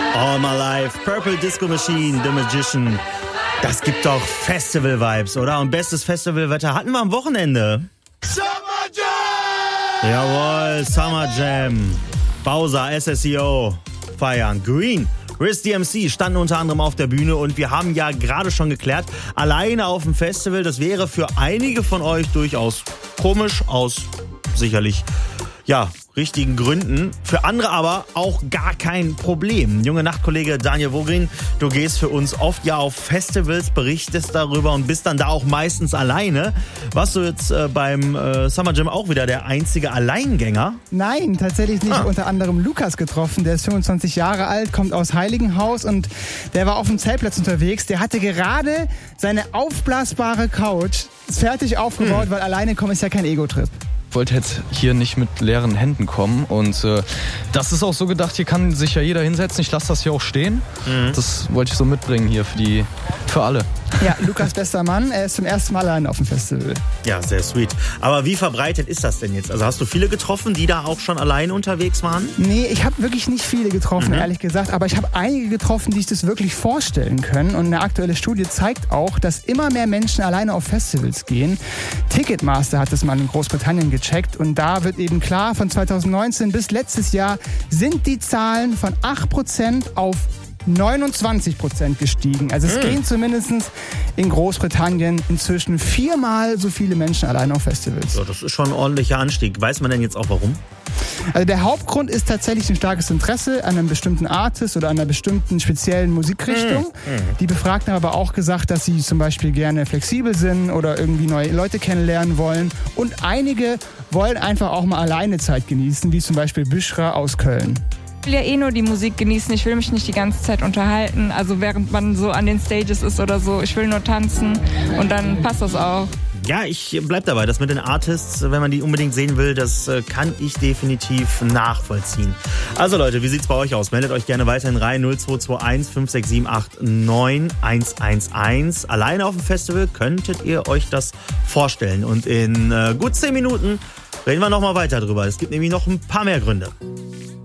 All My Life, Purple Disco Machine, The Magician. Das gibt doch Festival-Vibes, oder? Und bestes Festivalwetter hatten wir am Wochenende. Summer Jam! Jawohl, Summer Jam. Bowser, SSEO feiern. Green, Chris DMC standen unter anderem auf der Bühne und wir haben ja gerade schon geklärt, alleine auf dem Festival, das wäre für einige von euch durchaus komisch, aus sicherlich, ja, richtigen Gründen. Für andere aber auch gar kein Problem. Junge Nachtkollege Daniel Vogrin, du gehst für uns oft ja auf Festivals, berichtest darüber und bist dann da auch meistens alleine. Warst du jetzt beim Summer Jam auch wieder der einzige Alleingänger? Nein, tatsächlich nicht. Unter anderem Lukas getroffen. Der ist 25 Jahre alt, kommt aus Heiligenhaus und der war auf dem Zeltplatz unterwegs. Der hatte gerade seine aufblasbare Couch fertig aufgebaut, weil alleine kommen ist ja kein Ego-Trip. Ich wollte jetzt hier nicht mit leeren Händen kommen und das ist auch so gedacht, hier kann sich ja jeder hinsetzen, ich lasse das hier auch stehen. Das wollte ich so mitbringen hier für alle. Ja, Lukas bester Mann, er ist zum ersten Mal allein auf dem Festival. Ja, sehr sweet. Aber wie verbreitet ist das denn jetzt? Also hast du viele getroffen, die da auch schon allein unterwegs waren? Nee, ich habe wirklich nicht viele getroffen, ehrlich gesagt, aber ich habe einige getroffen, die sich das wirklich vorstellen können und eine aktuelle Studie zeigt auch, dass immer mehr Menschen alleine auf Festivals gehen. Ticketmaster hat das mal in Großbritannien gecheckt und da wird eben klar, von 2019 bis letztes Jahr sind die Zahlen von 8% auf 29% gestiegen. Also es gehen zumindest in Großbritannien inzwischen 4-mal so viele Menschen allein auf Festivals. Ja, das ist schon ein ordentlicher Anstieg. Weiß man denn jetzt auch warum? Also der Hauptgrund ist tatsächlich ein starkes Interesse an einem bestimmten Artist oder einer bestimmten speziellen Musikrichtung. Die Befragten haben aber auch gesagt, dass sie zum Beispiel gerne flexibel sind oder irgendwie neue Leute kennenlernen wollen. Und einige wollen einfach auch mal alleine Zeit genießen, wie zum Beispiel Büschra aus Köln. Ich will ja eh nur die Musik genießen, ich will mich nicht die ganze Zeit unterhalten, also während man so an den Stages ist oder so, ich will nur tanzen und dann passt das auch. Ja, ich bleib dabei, das mit den Artists, wenn man die unbedingt sehen will, das kann ich definitiv nachvollziehen. Also Leute, wie sieht's bei euch aus? Meldet euch gerne weiterhin rein, 0221 567 89 Alleine auf dem Festival, könntet ihr euch das vorstellen? Und in gut 10 Minuten reden wir nochmal weiter drüber. Es gibt nämlich noch ein paar mehr Gründe.